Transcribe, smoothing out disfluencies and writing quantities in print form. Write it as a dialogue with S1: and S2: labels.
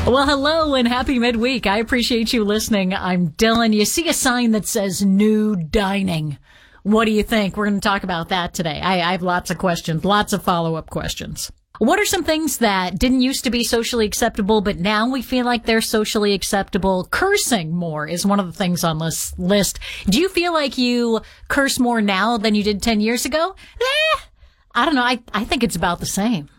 S1: Well, hello and happy midweek. I appreciate you listening. I'm Dylan. You see a sign that says nude dining. What do you think? We're going to talk about that today. I have lots of questions, lots of follow-up questions. What are some things that didn't used to be socially acceptable, but now we feel like they're socially acceptable? Cursing more is one of the things on this list. Do you feel like you curse more now than you did 10 years ago? I don't know. I think it's about the same.